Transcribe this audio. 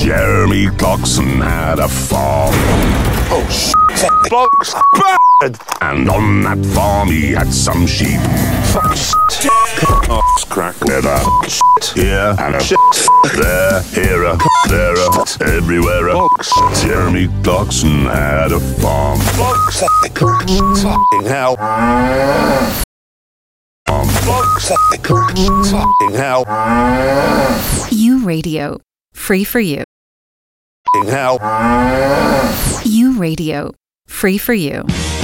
Jeremy Clarkson had a farm. Oh, shit. Blokes bad. And on that farm he had some sheep. Fuck shit. Oh, crack. With a shit here and a shit there. Here a there a everywhere a Blokes. Jeremy Clarkson had a farm. Blokes. Fucking hell. Blokes. Fucking hell. U Radio. Free for you. Fucking hell. U Radio. Free for you.